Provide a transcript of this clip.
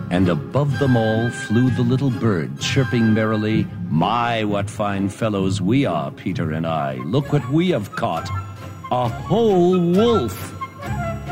And above them all flew the little bird, chirping merrily, "My, what fine fellows we are, Peter and I. Look what we have caught. A whole wolf!"